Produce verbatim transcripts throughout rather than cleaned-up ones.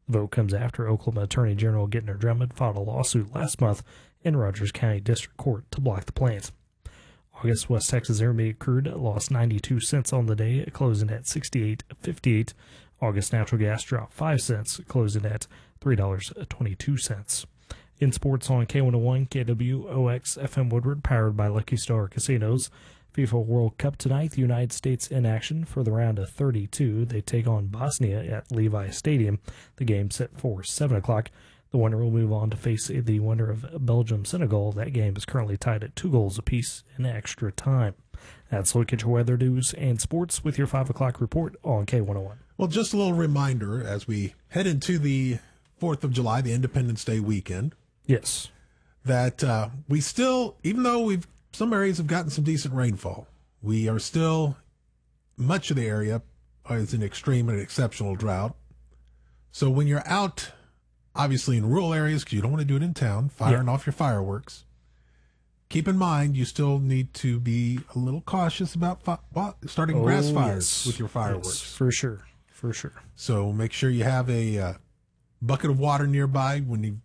The vote comes after Oklahoma Attorney General Gentner Drummond filed a lawsuit last month in Rogers County District Court to block the plant. August West Texas Intermediate crude lost ninety-two cents on the day, closing at sixty-eight fifty-eight. August natural gas dropped five cents, closing at three dollars and twenty-two cents. In sports on K one oh one, K W O X F M Woodward, powered by Lucky Star Casinos. FIFA World Cup tonight, the United States in action for the round of thirty-two. They take on Bosnia at Levi Stadium. The game set for seven o'clock. The winner will move on to face the winner of Belgium-Senegal. That game is currently tied at two goals apiece in extra time. That's a look at your weather news and sports with your five o'clock report on K one oh one. Well, just a little reminder as we head into the fourth of July, the Independence Day weekend. Yes. That uh, we still, even though we've some areas have gotten some decent rainfall, we are still, much of the area is in extreme and exceptional drought. So when you're out, obviously in rural areas, because you don't want to do it in town, firing yeah. off your fireworks, keep in mind you still need to be a little cautious about fi- starting oh, grass fires yes. with your fireworks. Yes, for sure, for sure. So make sure you have a uh, bucket of water nearby when you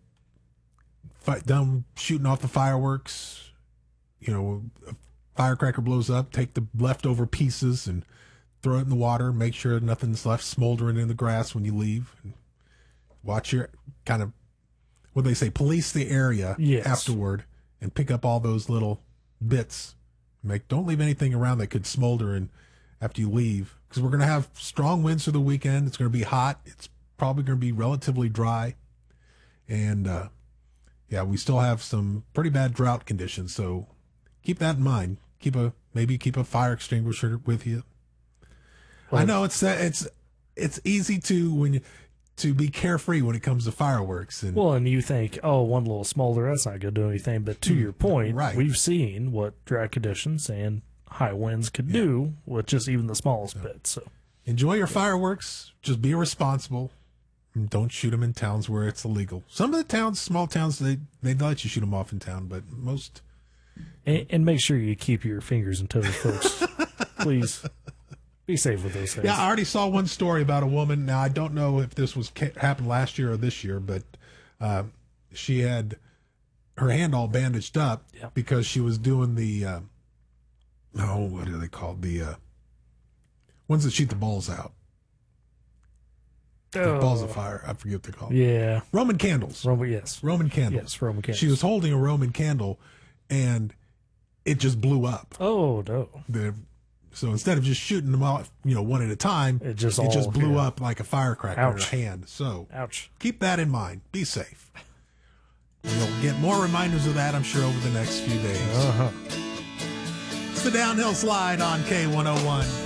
fi- done shooting off the fireworks. You know, a firecracker blows up, take the leftover pieces and throw it in the water. Make sure nothing's left smoldering in the grass when you leave. And watch your kind of, what they say, police the area yes. afterward and pick up all those little bits. Make Don't leave anything around that could smolder in after you leave, because we're going to have strong winds for the weekend. It's going to be hot. It's probably going to be relatively dry. And, uh, yeah, we still have some pretty bad drought conditions, so keep that in mind. Keep a maybe keep a fire extinguisher with you. Well, I know it's it's it's easy to when you, to be carefree when it comes to fireworks. And well, and you think, oh, one little smolder, that's not going to do anything. But to your point, right. we've seen what drought conditions and high winds could yeah. do with just even the smallest so, bit. So enjoy your fireworks. Just be responsible. And don't shoot them in towns where it's illegal. Some of the towns, small towns, they they let you shoot them off in town, but most. And, and make sure you keep your fingers and toes, folks. Please be safe with those things. Yeah, I already saw one story about a woman. Now, I don't know if this was happened last year or this year, but uh, she had her hand all bandaged up yep. because she was doing the, uh, oh, what are they called? The uh, ones that shoot the balls out. The oh. balls of fire. I forget what they're called. Yeah. Roman candles. Roman, yes. Roman candles. Yes, Roman candles. She was holding a Roman candle, and it just blew up. Oh, no. The, so instead of just shooting them out, you know, one at a time, it just, it all, just blew yeah. up like a firecracker Ouch. in her hand. So Ouch. keep that in mind. Be safe. You'll get more reminders of that, I'm sure, over the next few days. Uh-huh. It's the Downhill Slide on K one oh one.